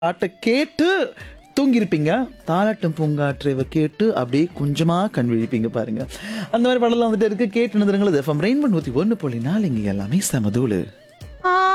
பாட்டை கேட்டு தூங்கியிருப்பீங்க. தாலாட்டும் பூங்காற்றை கேட்டு அப்படியே கொஞ்சமா கண் விழிப்பீங்க பாருங்க. அந்த மாதிரி பாடலாம் வந்துட்டு இருக்கு. கேட்டு நிறுங்கள். எஃப்எம் ரெயின்போ 101.4 இங்க எல்லாமே சமதூளு.